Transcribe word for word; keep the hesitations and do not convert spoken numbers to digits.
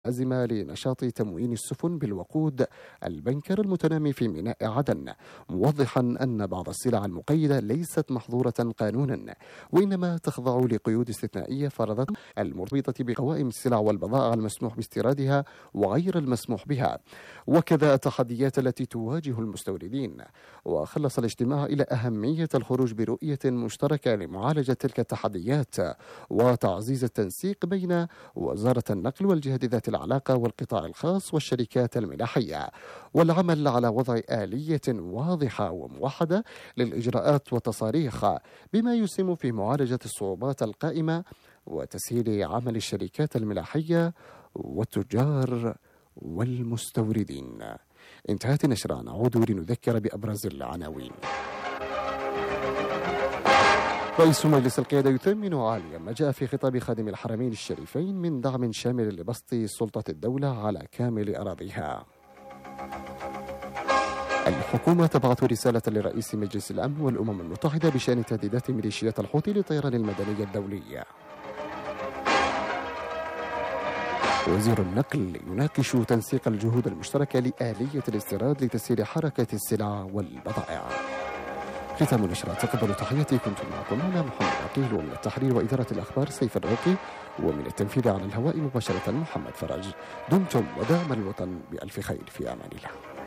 أزمة لنشاط تموين السفن بالوقود البنكر المتنامي في ميناء عدن، موضحا أن بعض السلع المقيدة ليست محظورة قانونا، وإنما تخضع لقيود استثنائية فرضت المرتبطة بقوائم السلع والبضائع المسموح باستيرادها وغير المسموح بها، وكذا التحديات التي تواجه المستوردين. وخلص الاجتماع إلى أهمية الخروج برؤية مشتركة لمعالجة تلك التحديات وتعزيز التنسيق بين وزارة النقل والجهات ذات العلاقة والقطاع الخاص والشركات الملاحية، والعمل على وضع آلية واضحة وموحدة للإجراءات والتصاريح بما يسهم في معالجة الصعوبات القائمة وتسهيل عمل الشركات الملاحية والتجار والمستوردين. انتهت النشرة، نعود لنذكر بأبرز العناوين. رئيس مجلس القيادة يثمن عاليا ما جاء في خطاب خادم الحرمين الشريفين من دعم شامل لبسط سلطة الدولة على كامل أراضيها. الحكومة تبعث رسالة لرئيس مجلس الأمن والأمم المتحدة بشأن تهديدات ميليشيات الحوثي للطيران المدني الدولي. وزير النقل يناقش تنسيق الجهود المشتركة لآلية الاستيراد لتسهيل حركة السلع والبضائع. ختام النشرة، تقبلوا تحياتي، كنت معكم أنا محمد عقيل، ومن التحرير وإدارة الأخبار سيف الرقي، ومن التنفيذ على الهواء مباشرة محمد فرج. دمتم ودام الوطن بألف خير، في أمان الله.